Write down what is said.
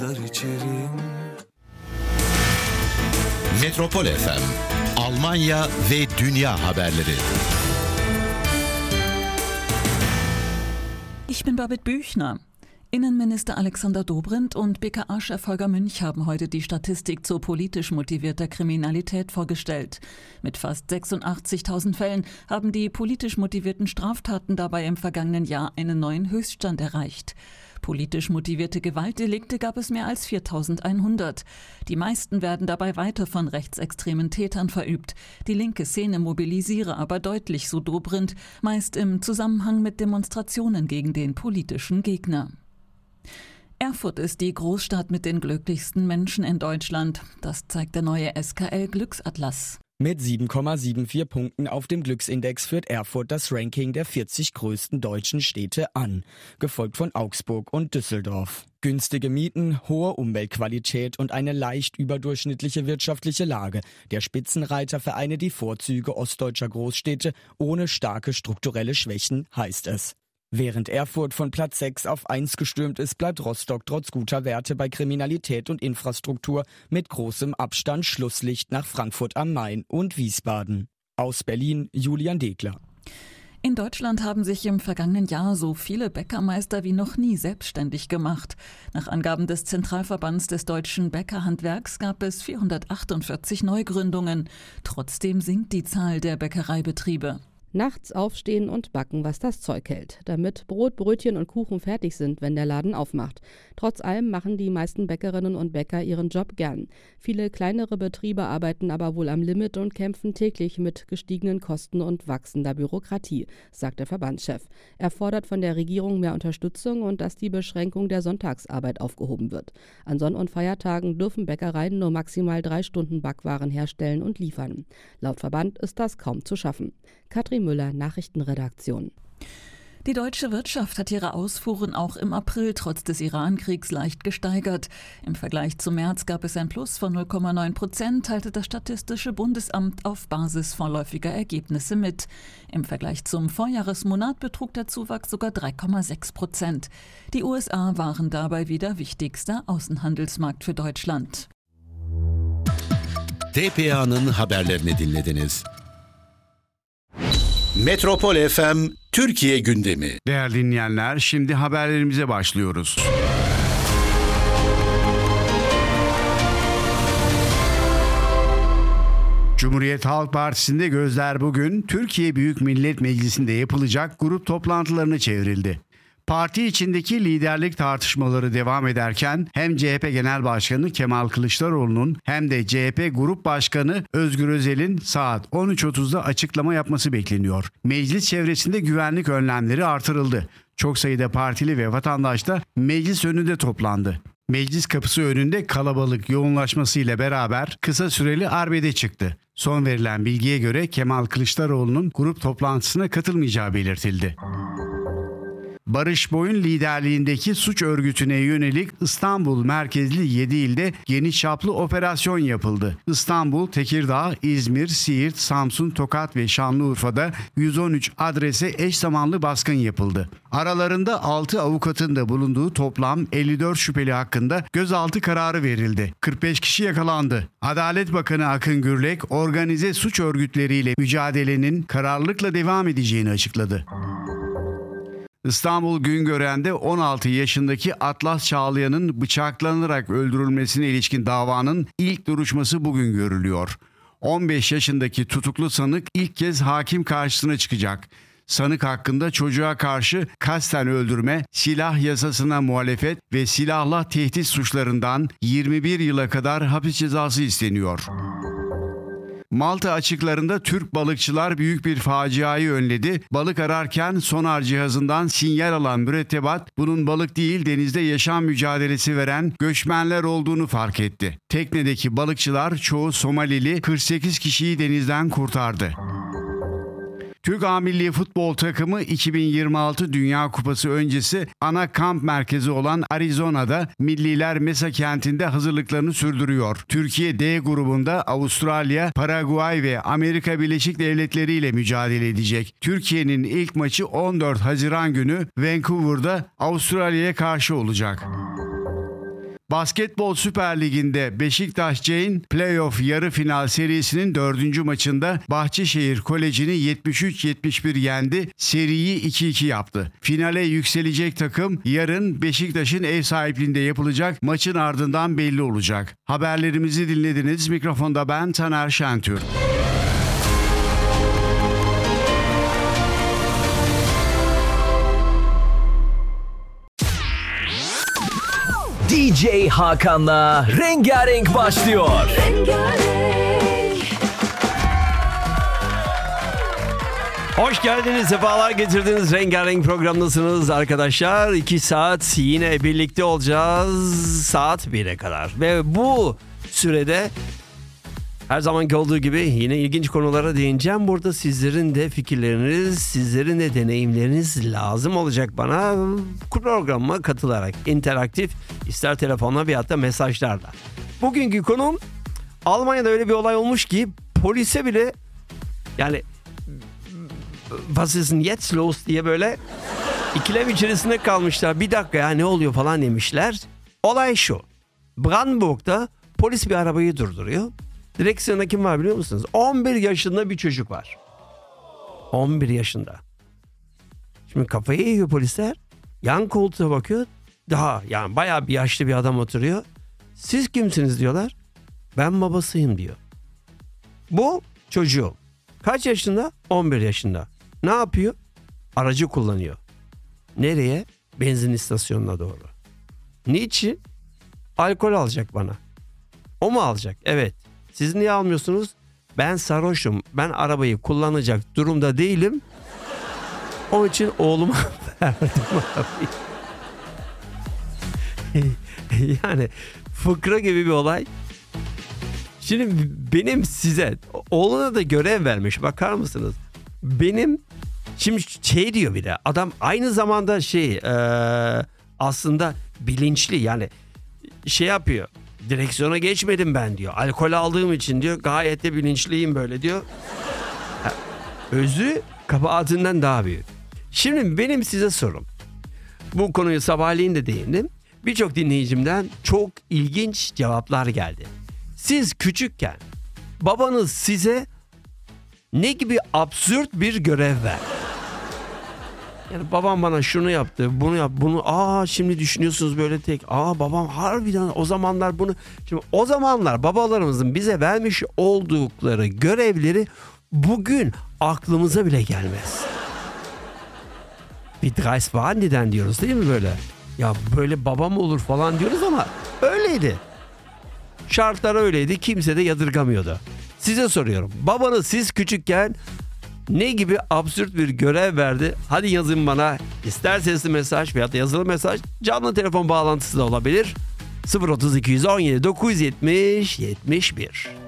Metropol FM, Almanya ve dünya haberleri. Ich bin Babette Büchner. Innenminister Alexander Dobrindt und BKA-Chef Holger Münch haben heute die Statistik zu politisch motivierter Kriminalität vorgestellt. Mit fast 86.000 Fällen haben die politisch motivierten Straftaten dabei im vergangenen Jahr einen neuen Höchststand erreicht. Politisch motivierte Gewaltdelikte gab es mehr als 4.100. Die meisten werden dabei weiter von rechtsextremen Tätern verübt. Die linke Szene mobilisiere aber deutlich, so Dobrindt, meist im Zusammenhang mit Demonstrationen gegen den politischen Gegner. Erfurt ist die Großstadt mit den glücklichsten Menschen in Deutschland. Das zeigt der neue SKL-Glücksatlas. Mit 7,74 Punkten auf dem Glücksindex führt Erfurt das Ranking der 40 größten deutschen Städte an, gefolgt von Augsburg und Düsseldorf. Günstige Mieten, hohe Umweltqualität und eine leicht überdurchschnittliche wirtschaftliche Lage. Der Spitzenreiter vereine die Vorzüge ostdeutscher Großstädte ohne starke strukturelle Schwächen, heißt es. Während Erfurt von Platz 6 auf 1 gestürmt ist, bleibt Rostock trotz guter Werte bei Kriminalität und Infrastruktur mit großem Abstand Schlusslicht nach Frankfurt am Main und Wiesbaden. Aus Berlin Julian Degler. In Deutschland haben sich im vergangenen Jahr so viele Bäckermeister wie noch nie selbstständig gemacht. Nach Angaben des Zentralverbands des deutschen Bäckerhandwerks gab es 448 Neugründungen. Trotzdem sinkt die Zahl der Bäckereibetriebe. Nachts aufstehen und backen, was das Zeug hält, damit Brot, Brötchen und Kuchen fertig sind, wenn der Laden aufmacht. Trotz allem machen die meisten Bäckerinnen und Bäcker ihren Job gern. Viele kleinere Betriebe arbeiten aber wohl am Limit und kämpfen täglich mit gestiegenen Kosten und wachsender Bürokratie, sagt der Verbandschef. Er fordert von der Regierung mehr Unterstützung und dass die Beschränkung der Sonntagsarbeit aufgehoben wird. An Sonn- und Feiertagen dürfen Bäckereien nur maximal 3 Stunden Backwaren herstellen und liefern. Laut Verband ist das kaum zu schaffen. Katrin Müller, Nachrichtenredaktion. Die deutsche Wirtschaft hat ihre Ausfuhren auch im April trotz des Iran-Kriegs leicht gesteigert. Im Vergleich zum März gab es ein Plus von 0,9%, teilte das Statistische Bundesamt auf Basis vorläufiger Ergebnisse mit. Im Vergleich zum Vorjahresmonat betrug der Zuwachs sogar 3,6%. Die USA waren dabei wieder wichtigster Außenhandelsmarkt für Deutschland. TPA'nın haberlerini dinlediniz. Metropol FM Türkiye gündemi. Değerli dinleyenler, şimdi haberlerimize başlıyoruz. Cumhuriyet Halk Partisi'nde gözler bugün Türkiye Büyük Millet Meclisi'nde yapılacak grup toplantılarına çevrildi. Parti içindeki liderlik tartışmaları devam ederken hem CHP Genel Başkanı Kemal Kılıçdaroğlu'nun hem de CHP Grup Başkanı Özgür Özel'in saat 13.30'da açıklama yapması bekleniyor. Meclis çevresinde güvenlik önlemleri artırıldı. Çok sayıda partili ve vatandaş da meclis önünde toplandı. Meclis kapısı önünde kalabalık yoğunlaşmasıyla beraber kısa süreli arbede çıktı. Son verilen bilgiye göre Kemal Kılıçdaroğlu'nun grup toplantısına katılmayacağı belirtildi. Barış Boy'un liderliğindeki suç örgütüne yönelik İstanbul merkezli 7 ilde geniş çaplı operasyon yapıldı. İstanbul, Tekirdağ, İzmir, Siirt, Samsun, Tokat ve Şanlıurfa'da 113 adrese eş zamanlı baskın yapıldı. Aralarında 6 avukatın da bulunduğu toplam 54 şüpheli hakkında gözaltı kararı verildi. 45 kişi yakalandı. Adalet Bakanı Akın Gürlek, organize suç örgütleriyle mücadelenin kararlılıkla devam edeceğini açıkladı. İstanbul Güngören'de 16 yaşındaki Atlas Çağlayan'ın bıçaklanarak öldürülmesine ilişkin davanın ilk duruşması bugün görülüyor. 15 yaşındaki tutuklu sanık ilk kez hakim karşısına çıkacak. Sanık hakkında çocuğa karşı kasten öldürme, silah yasasına muhalefet ve silahla tehdit suçlarından 21 yıla kadar hapis cezası isteniyor. Malta açıklarında Türk balıkçılar büyük bir faciayı önledi. Balık ararken sonar cihazından sinyal alan mürettebat bunun balık değil denizde yaşam mücadelesi veren göçmenler olduğunu fark etti. Teknedeki balıkçılar çoğu Somalili 48 kişiyi denizden kurtardı. Türk A Milli Futbol takımı 2026 Dünya Kupası öncesi ana kamp merkezi olan Arizona'da Milliler Mesa kentinde hazırlıklarını sürdürüyor. Türkiye D grubunda Avustralya, Paraguay ve Amerika Birleşik Devletleri ile mücadele edecek. Türkiye'nin ilk maçı 14 Haziran günü Vancouver'da Avustralya'ya karşı olacak. Basketbol Süper Ligi'nde Beşiktaş Jane Playoff yarı final serisinin 4. maçında Bahçeşehir Koleji'ni 73-71 yendi, seriyi 2-2 yaptı. Finale yükselecek takım yarın Beşiktaş'ın ev sahipliğinde yapılacak maçın ardından belli olacak. Haberlerimizi dinlediniz. Mikrofonda ben Taner Şentürk. DJ Hakan'la Rengarenk başlıyor. Hoş geldiniz, sefalar getirdiniz. Rengarenk programdasınız arkadaşlar. 2 saat yine birlikte olacağız saat 1'e kadar. Ve bu sürede her zamanki olduğu gibi yine ilginç konulara değineceğim. Burada sizlerin de fikirleriniz, sizlerin de deneyimleriniz lazım olacak bana. Programıma katılarak interaktif, ister telefonla veyahut da mesajlarla. Bugünkü konum, Almanya'da öyle bir olay olmuş ki polise bile yani was ist denn jetzt los diye böyle ikilem içerisinde kalmışlar. Bir dakika ya ne oluyor falan demişler. Olay şu: Brandenburg'da polis bir arabayı durduruyor. Direksiyonda kim var biliyor musunuz? 11 yaşında bir çocuk var. 11 yaşında. Şimdi kafayı yiyor polisler. Yan koltuğa bakıyor. Daha yani bayağı bir yaşlı bir adam oturuyor. Siz kimsiniz diyorlar. Ben babasıyım diyor. Bu çocuğum. Kaç yaşında? 11 yaşında. Ne yapıyor? Aracı kullanıyor. Nereye? Benzin istasyonuna doğru. Niçin? Alkol alacak bana. O mu alacak? Evet. Siz niye almıyorsunuz? Ben sarhoşum. Ben arabayı kullanacak durumda değilim. Onun için oğluma verdim arabayı. Yani fıkra gibi bir olay. Şimdi benim size, oğluna da görev vermiş, bakar mısınız? Benim şimdi şey diyor bir de adam, aynı zamanda aslında bilinçli, yani şey yapıyor. Direksiyona geçmedim ben diyor. Alkol aldığım için diyor. Gayet de bilinçliyim böyle diyor. Özü kabahatinden daha büyük. Şimdi benim size sorum. Bu konuyu sabahleyin de değindim. Birçok dinleyicimden çok ilginç cevaplar geldi. Siz küçükken babanız size ne gibi absürt bir görev verdi? Yani babam bana şunu yaptı, bunu yap, bunu. Şimdi düşünüyorsunuz böyle tek. Babam harbiden o zamanlar bunu. Şimdi o zamanlar babalarımızın bize vermiş oldukları görevleri bugün aklımıza bile gelmez. Bir Dreis Warniden diyoruz değil mi böyle? Ya böyle babam olur falan diyoruz ama öyleydi. Şartlar öyleydi, kimse de yadırgamıyordu. Size soruyorum. Babanız siz küçükken ne gibi absürt bir görev verdi? Hadi yazın bana. İster sesli mesaj veya da yazılı mesaj. Canlı telefon bağlantısı da olabilir. 0217 970 71.